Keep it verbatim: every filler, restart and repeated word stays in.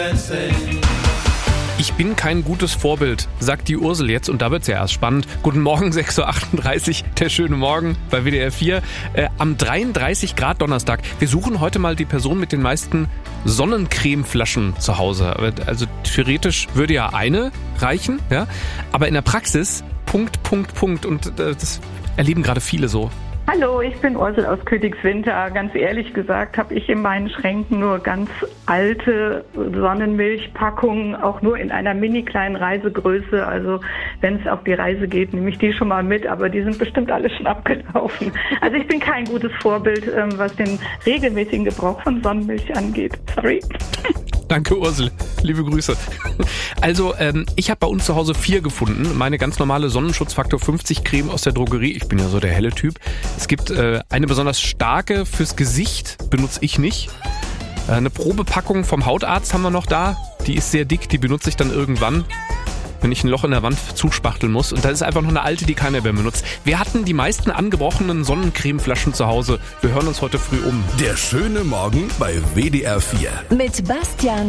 Ich bin kein gutes Vorbild, sagt die Ursel jetzt, und da wird's ja erst spannend. Guten Morgen, sechs Uhr achtunddreißig, der schöne Morgen bei W D R vier. Äh, am dreiunddreißig Grad Donnerstag. Wir suchen heute mal die Person mit den meisten Sonnencremeflaschen zu Hause. Also theoretisch würde ja eine reichen, ja, aber in der Praxis Punkt, Punkt, Punkt. Und äh, das erleben gerade viele so. Hallo, ich bin Ursel aus Königswinter. Ganz ehrlich gesagt habe ich in meinen Schränken nur ganz alte Sonnenmilchpackungen, auch nur in einer mini kleinen Reisegröße. Also wenn es auf die Reise geht, nehme ich die schon mal mit, aber die sind bestimmt alle schon abgelaufen. Also ich bin kein gutes Vorbild, was den regelmäßigen Gebrauch von Sonnenmilch angeht. Sorry. Danke, Ursel. Liebe Grüße. Also, ähm, ich habe bei uns zu Hause vier gefunden. Meine ganz normale Sonnenschutzfaktor fünfzig Creme aus der Drogerie. Ich bin ja so der helle Typ. Es gibt äh, eine besonders starke fürs Gesicht, benutze ich nicht. Äh, eine Probepackung vom Hautarzt haben wir noch da. Die ist sehr dick, die benutze ich dann irgendwann, wenn ich ein Loch in der Wand zuspachteln muss. Und da ist einfach noch eine alte, die keiner mehr benutzt. Wir hatten die meisten angebrochenen Sonnencremeflaschen zu Hause. Wir hören uns heute früh um. Der schöne Morgen bei W D R vier. Mit Bastian